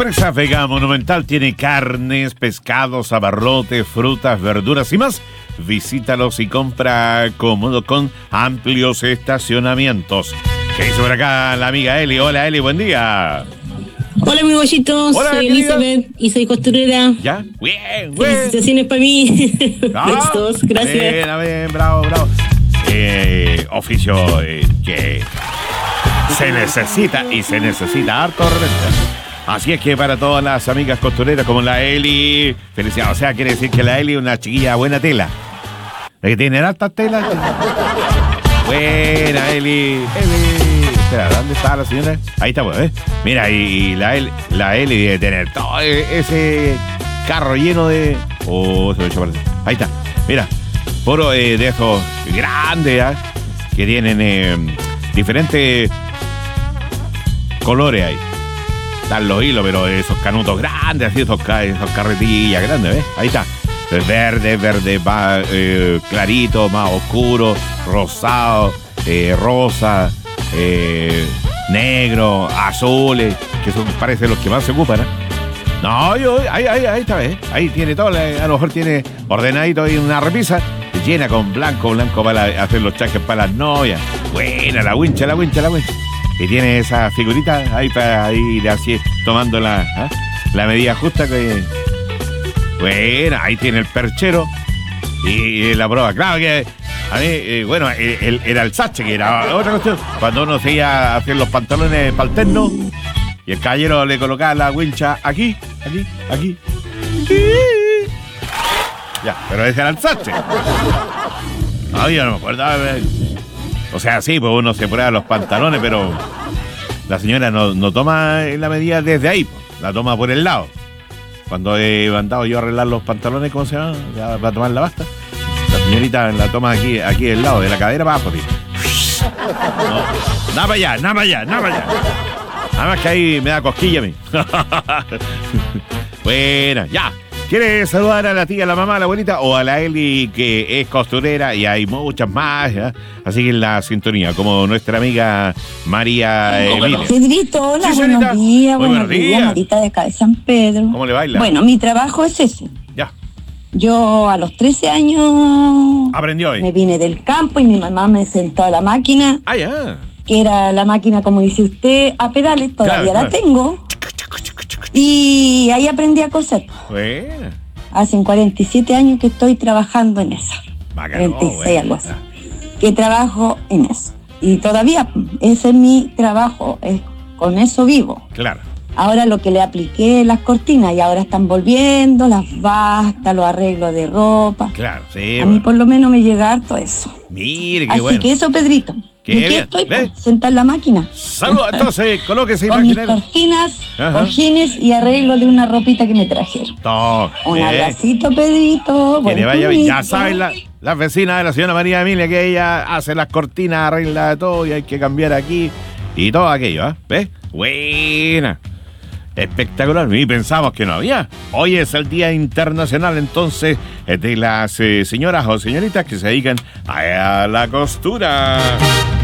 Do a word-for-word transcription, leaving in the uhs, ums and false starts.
Empresa Vega Monumental tiene carnes, pescados, abarrotes, frutas, verduras y más. Visítalos y compra cómodo con amplios estacionamientos. ¿Qué hizo por acá la amiga Eli? Hola Eli, buen día. Hola mi bollito, soy querida. Elizabeth y soy costurera. ¿Ya? Bien, bien. Felicitaciones para mí. Ah, Listos, gracias. Bien, bien, bravo, bravo. Eh, oficio eh, que se necesita y se necesita harto repente. Así es que para todas las amigas costureras como la Eli, felicidades. O sea, quiere decir que la Eli es una chiquilla buena tela. ¿De que tiene altas telas? Buena, Eli. Eli. Espera, ¿dónde está la señora? Ahí está, pues, ¿eh? Mira, y la Eli, la Eli debe tener todo ese carro lleno de... Oh, se lo he hecho para... Ahí está. Mira, puro eh, de esos grandes, ¿eh? Que tienen eh, diferentes colores ahí. Están los hilos, pero esos canutos grandes, así, esos, esos carretillas grandes, ¿ves? Ahí está. Verde, verde, más eh, clarito, más oscuro, rosado, eh, rosa, eh, negro, azules, que son, parece los que más se ocupan, ¿eh? No, yo, ahí, ahí, ahí está, ¿eh? Ahí tiene todo, a lo mejor tiene ordenadito ahí una repisa, llena con blanco, blanco para hacer los chaques para las novias. Buena, la wincha, la wincha, la wincha. Y tiene esa figurita ahí para ir así tomando la, ¿eh? la medida justa que... Bueno, ahí tiene el perchero y, y la prueba. Claro que a mí, eh, bueno, el, el, era el sache, que era otra cuestión. Cuando uno se iba a hacer los pantalones para el terno y el caballero le colocaba la wincha aquí, aquí, aquí. Ya, pero ese era el sache. No, yo no me acuerdo. O sea, sí, pues uno se prueba los pantalones, pero la señora no, no toma la medida desde ahí, pues, la toma por el lado. Cuando he mandado yo a arreglar los pantalones, ¿cómo se llama? Ya va a tomar la basta. La señorita la toma aquí, aquí del lado, de la cadera para abajo. No, nada para allá, nada para allá, nada para allá. Nada más que ahí me da cosquilla a mí. Bueno, ya. ¿Quieres saludar a la tía, a la mamá, a la abuelita o a la Eli, que es costurera? Y hay muchas más, ¿eh? Así que en la sintonía, como nuestra amiga María Emilia. Pedrito, hola, Sí, buenos días, Muy buenos días, días. Marita de acá de San Pedro. ¿Cómo le baila? Bueno, mi trabajo es ese. Ya. Yo a los trece años Aprendió hoy. me vine del campo y mi mamá me sentó a la máquina, Ah, ya. que era la máquina, como dice usted, a pedales, todavía Claro, la claro. tengo. Y ahí aprendí a coser. Bueno. Hace cuarenta y siete años que estoy trabajando en eso. Bacano, cuarenta y seis, algo bueno. así. Que trabajo en eso. Y todavía ese es mi trabajo, es, con eso vivo. Claro. Ahora lo que le apliqué las cortinas y ahora están volviendo, las bastas, los arreglos de ropa. Claro, sí. A mí Bueno. por lo menos me llega harto eso. Mire, qué Así bueno. que eso, Pedrito. Qué ¿Y qué bien, estoy? ¿ves? Pues, sentar en la máquina. Saludos, entonces, colóquese Con mis imaginero. cortinas, Ajá. cojines y arreglo de una ropita que me trajeron. No, Un eh, abracito, Pedrito. que buen le vaya bien. Ya turito. saben, la, la vecina de la señora María Emilia, que ella hace las cortinas, arregla todo y hay que cambiar aquí y todo aquello, ¿eh? ¿Ves? Buena. Espectacular. Y pensamos que no había. Hoy es el Día Internacional, entonces, de las eh, señoras o señoritas que se dedican a la costura.